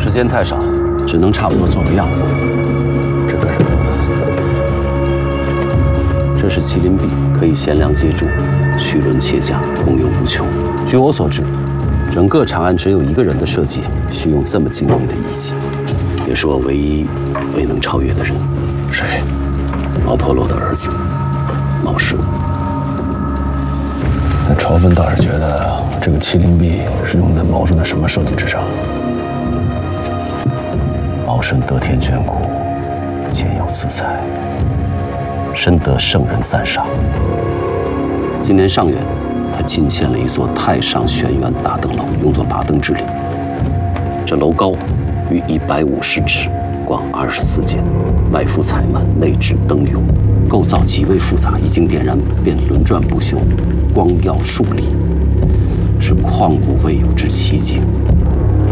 时间太少，只能差不多做个样子。 这干什么用的？ 这是麒麟臂，可以贤良接助，驱轮切架，功用无穷。据我所知，整个长安只有一个人的设计需用这么精密的仪器，也是我唯一未能超越的人。 谁？ 毛婆罗的儿子毛氏。 那朝芬倒是觉得这个麒麟臂是用在毛顺的什么设计之上？ 毛顺得天眷顾，兼有此才，深得圣人赞赏。今年上元，他进献了一座太上玄元大灯楼，用作拔灯之礼。这楼高逾150尺，广24间，外敷彩幔，内置灯涌，构造极为复杂，一经点燃便轮转不休，光耀数里，是旷古未有之奇景。